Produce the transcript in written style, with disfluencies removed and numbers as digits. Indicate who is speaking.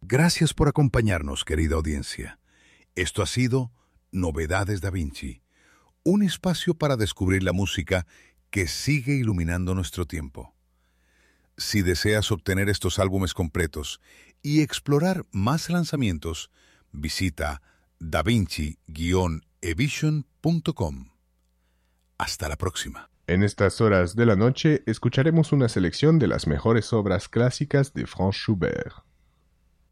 Speaker 1: Gracias por acompañarnos, querida audiencia. Esto ha sido Novedades Da Vinci, un espacio para descubrir la música que sigue iluminando nuestro tiempo. Si deseas obtener estos álbumes completos y explorar más lanzamientos, visita davinci-evision.com. Hasta la próxima.
Speaker 2: En estas horas de la noche escucharemos una selección de las mejores obras clásicas de Franz Schubert.